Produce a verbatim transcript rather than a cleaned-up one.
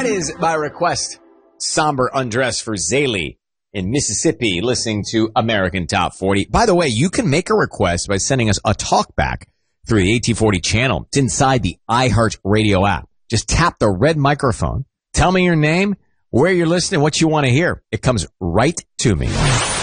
is, by request, Somber Undress for Zaylee in Mississippi, listening to American Top forty. By the way, you can make a request by sending us a talkback through the A T forty channel. It's inside the iHeartRadio app. Just tap the red microphone. Tell me your name, where you're listening, what you want to hear. It comes right to me.